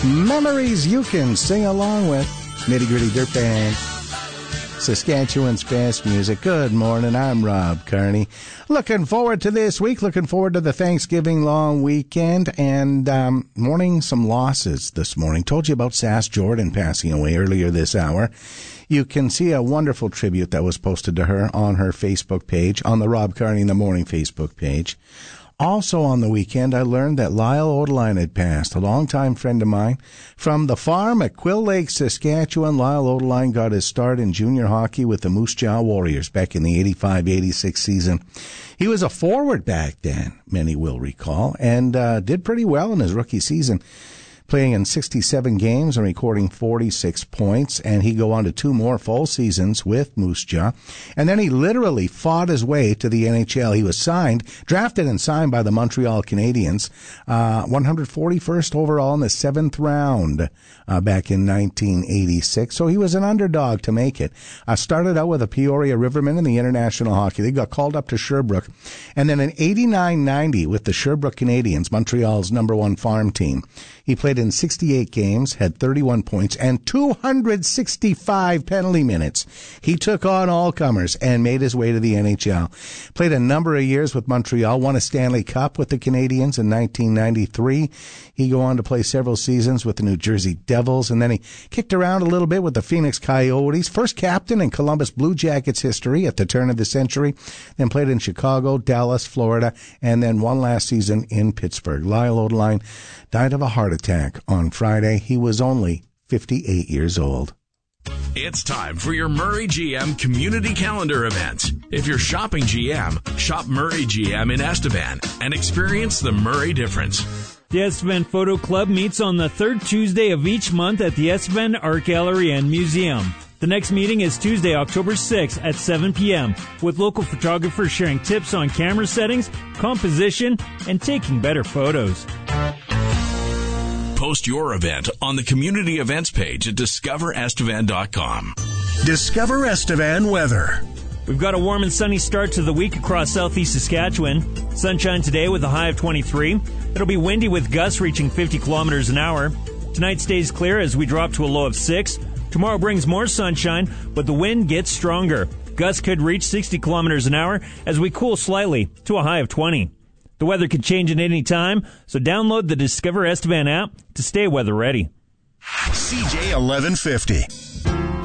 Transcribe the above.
Memories you can sing along with. Nitty Gritty Dirt Band. Saskatchewan's best music. Good morning, I'm Rob Kearney. Looking forward to this week, looking forward to the Thanksgiving long weekend, and mourning some losses this morning. Told you about Sass Jordan passing away earlier this hour. You can see a wonderful tribute that was posted to her on her Facebook page, on the Rob Kearney in the Morning Facebook page. Also on the weekend, I learned that Lyle Odeline had passed, a longtime friend of mine. From the farm at Quill Lake, Saskatchewan, Lyle Odeline got his start in junior hockey with the Moose Jaw Warriors back in the 85-86 season. He was a forward back then, many will recall, and did pretty well in his rookie season, playing in 67 games and recording 46 points, and he'd go on to 2 more full seasons with Moose Jaw. And then he literally fought his way to the NHL. He was drafted and signed by the Montreal Canadiens, 141st overall in the 7th round back in 1986. So he was an underdog to make it. Started out with the Peoria Rivermen in the International Hockey League, got called up to Sherbrooke, and then in 89-90 with the Sherbrooke Canadiens, Montreal's #1 farm team. He played in 68 games, had 31 points, and 265 penalty minutes. He took on all comers and made his way to the NHL. Played a number of years with Montreal, won a Stanley Cup with the Canadiens in 1993. He go on to play several seasons with the New Jersey Devils, and then he kicked around a little bit with the Phoenix Coyotes. First captain in Columbus Blue Jackets history at the turn of the century. Then played in Chicago, Dallas, Florida, and then one last season in Pittsburgh. Lyle Odeline died of a heart attack on Friday. He was only 58 years old. It's time for your Murray GM community calendar event. If you're shopping GM, shop Murray GM in Estevan and experience the Murray difference. The Estevan Photo Club meets on the third Tuesday of each month at the Estevan Art Gallery and Museum. The next meeting is Tuesday, October 6th at 7 p.m. with local photographers sharing tips on camera settings, composition, and taking better photos. Post your event on the community events page at discoverestevan.com. Discover Estevan weather. We've got a warm and sunny start to the week across southeast Saskatchewan. Sunshine today with a high of 23. It'll be windy with gusts reaching 50 kilometers an hour. Tonight stays clear as we drop to a low of 6. Tomorrow brings more sunshine, but the wind gets stronger. Gusts could reach 60 kilometers an hour as we cool slightly to a high of 20. The weather could change at any time, so download the Discover Estevan app to stay weather ready. CJ 1150.